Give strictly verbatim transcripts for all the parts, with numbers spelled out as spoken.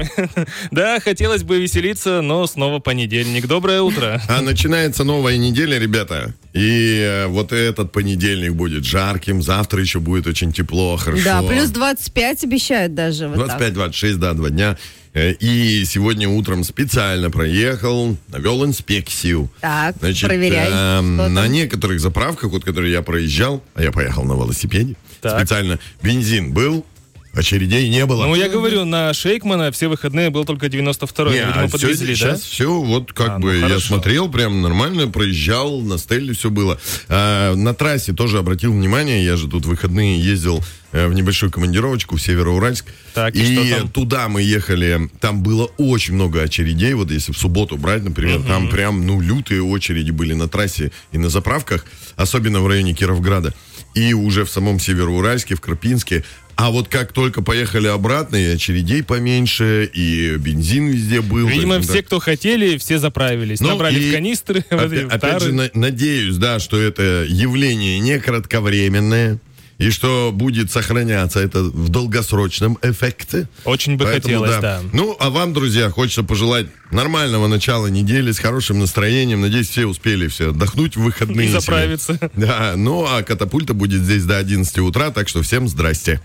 Да, хотелось бы веселиться, но снова понедельник. Доброе утро. А начинается новая неделя, ребята. И вот этот понедельник будет жарким. Завтра еще будет очень тепло, хорошо. Да, плюс двадцать пять обещают даже. Вот двадцать пять двадцать шесть, да, два дня. И сегодня утром специально проехал, навел инспекцию. Так, Значит, проверяй. э, на некоторых заправках, вот, которые я проезжал, а я поехал на велосипеде, так. специально бензин был, очередей не было. Ну, я говорю, на Шейкмана все выходные был только девяносто второй. Не, Видимо, а подвезли, все, да? Сейчас все, вот как а, бы, ну, я смотрел, прям нормально проезжал, на Стелле все было. А, на трассе тоже обратил внимание, я же тут в выходные ездил в небольшую командировочку в Североуральск. Так, и и что там? Туда мы ехали, там было очень много очередей, вот если в субботу брать, например, uh-huh. там прям, ну, лютые очереди были на трассе и на заправках, особенно в районе Кировграда. И уже в самом Североуральске, в Карпинске. А вот как только поехали обратно, и очередей поменьше, и бензин везде был. Видимо, есть, все, да. кто хотели, все заправились. Ну, набрали в канистры. Опять, опять же, на, надеюсь, да, что это явление не кратковременное. И что будет сохраняться это в долгосрочном эффекте. Очень бы Поэтому, хотелось, да. да. Ну, а вам, друзья, хочется пожелать нормального начала недели с хорошим настроением. Надеюсь, все успели все отдохнуть в выходные. И заправиться. Себе. Да, ну, а Катапульта будет здесь до одиннадцати утра, так что всем здрасте.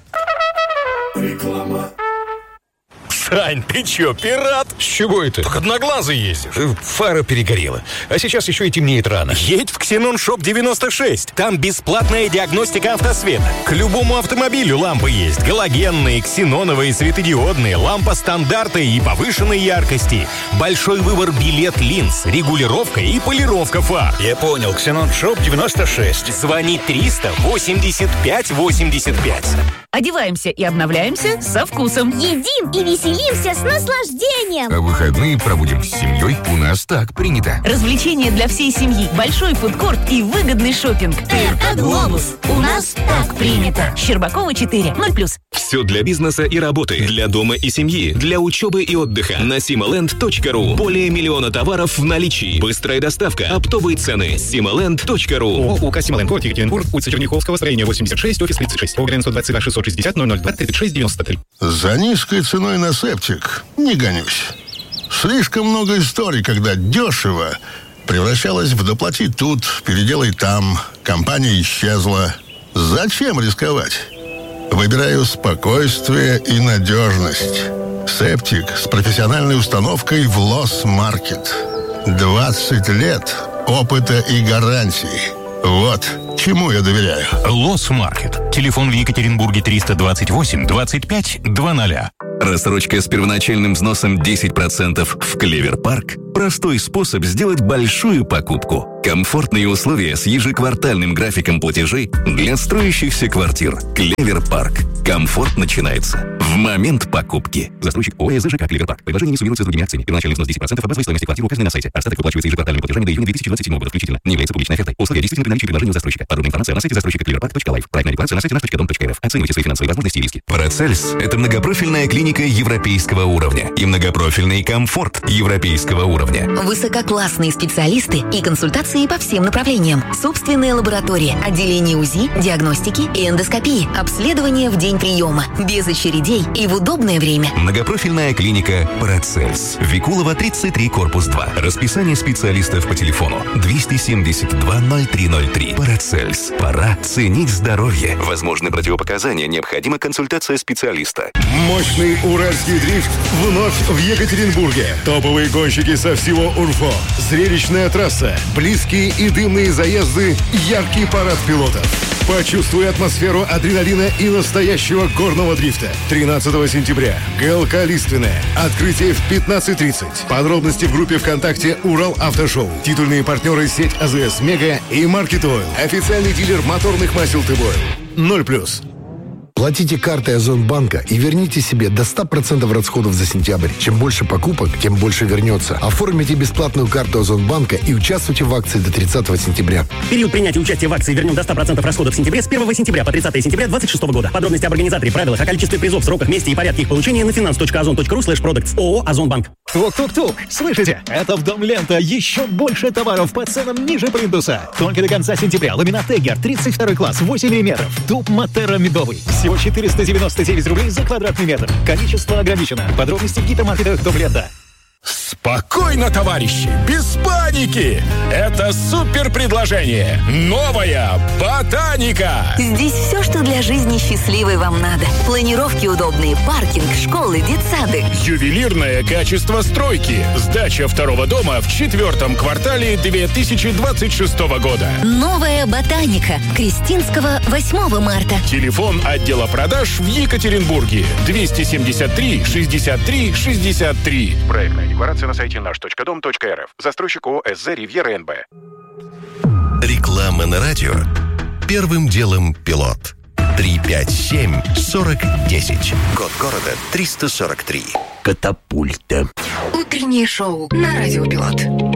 Реклама. Сань, ты чё, пират? С чего это? Так одноглазый ездишь. Фара перегорела. А сейчас еще и темнеет рано. Едь в Ксенон Шоп девяносто шесть. Там бесплатная диагностика автосвета. К любому автомобилю лампы есть. Галогенные, ксеноновые, светодиодные, лампа стандарта и повышенной яркости. Большой выбор билет линз, регулировка и полировка фар. Я понял. Ксенон Шоп девяносто шесть. Звони триста восемьдесят пять восемьдесят пять. Одеваемся и обновляемся со вкусом. Едим и веселимся с наслаждением. А выходные проводим с семьей. У нас так принято. Развлечения для всей семьи, большой фудкорт и выгодный шопинг. ТРК «Глобус». У нас так принято. Щербакова четыре, ноль плюс. Все для бизнеса и работы, для дома и семьи, для учебы и отдыха. На симоленд точка ру. Более миллиона товаров в наличии. Быстрая доставка, оптовые цены. симоленд точка ру. ООК «Симоленд», город Екатеринбург, улица Черняховского, строение восемьдесят шесть, офис тридцать шесть. ОГРН сто двадцать два шестьсот шестьдесят ноль ноль два тридцать шесть девяносто три. За низкой ценой на септик не гонюсь. Слишком много историй, когда дешево превращалось в доплати тут, переделай там, компания исчезла. Зачем рисковать? Выбираю спокойствие и надежность. Септик с профессиональной установкой в Лос-Маркет. двадцать лет опыта и гарантий. Вот чему я доверяю. Лос-Маркет. Телефон в Екатеринбурге триста двадцать восемь двадцать пять двадцать. Рассрочка с первоначальным взносом десять процентов в Клевер Парк – простой способ сделать большую покупку. Комфортные условия с ежеквартальным графиком платежей для строящихся квартир. Клевер Парк. Комфорт начинается в момент покупки. Застройщик ОАЭ ЖК Клевер Парк. Предложение не суммируется с другими акциями. Первоначальный взнос десять процентов от базовой стоимости квартиры указанной на сайте. Остаток выплачивается ежеквартальными платежами до июня две тысячи двадцать седьмого года включительно. Не является публичной офертой. Условия действительны при наличии предложения у застройщика. Подробная информация на сайте застройщика клевер парк точка лайф. Проектная рекламация на сайте наш точка дом точка эр эф. Оценивайте свои финансовые возможности и риски. Парацельс – это многопрофильная клиника европейского уровня и многопрофильный комфорт европейского уровня. Высококлассные специалисты и консультации по всем направлениям. Собственная лаборатория, отделение УЗИ, диагностики и эндоскопии. Обследование в день приема. Без очередей и в удобное время. Многопрофильная клиника Парацельс. Викулова, тридцать три, корпус два. Расписание специалистов по телефону двести семьдесят два ноль три ноль три. Парацельс. Пора ценить здоровье. Возможны противопоказания. Необходима консультация специалиста. Мощный уральский дрифт вновь в Екатеринбурге. Топовые гонщики со всего УРФО. Зрелищная трасса, близкие и дымные заезды, яркий парад пилотов. Почувствуй атмосферу адреналина и настоящего горного дрифта. тринадцатого сентября. ГЛК «Лиственная». Открытие в пятнадцать тридцать. Подробности в группе ВКонтакте «Урал Автошоу». Титульные партнеры сеть АЗС Мега и Маркет Ойл. Официальный дилер моторных масел Тыбойл. Ноль плюс. Платите картой Озонбанка и верните себе до ста процентов расходов за сентябрь. Чем больше покупок, тем больше вернется. Оформите бесплатную карту Озонбанка и участвуйте в акции до тридцатого сентября. Период принятия участия в акции вернем до ста процентов расходов в сентябре с первого сентября по тридцатое сентября две тысячи двадцать шестого года. Подробности об организаторе, правилах, о количестве призов, сроках, месте и порядке их получения на finance точка озон точка ру слэш продуктс. ООО «Озонбанк». Тук-тук-тук! Слышите? Это в Дом Лента еще больше товаров по ценам ниже плинтуса. Только до конца сентября ламинат Тегер тридцать второй класс восемь миллиметров. Туб Матера медовый. Всего четыреста девяносто девять рублей за квадратный метр. Количество ограничено. Подробности в гипермаркетах Дом Лента. Спокойно, товарищи, без паники! Это супер предложение! Новая ботаника! Здесь все, что для жизни счастливой вам надо. Планировки удобные, паркинг, школы, детсады. Ювелирное качество стройки. Сдача второго дома в четвертом квартале две тысячи двадцать шестого года. Новая ботаника. Крестинского, восьмого марта. Телефон отдела продаж в Екатеринбурге. двести семьдесят три шестьдесят три шестьдесят три. Проектная декларация на сайте наш точка дом точка эр эф. Застройщик ООО СЗ «Ривьера эн бэ». Реклама на радио. Первым делом пилот. три пять семь сорок десять. Код города триста сорок три. Катапульта. Утреннее шоу на Радио Пилот.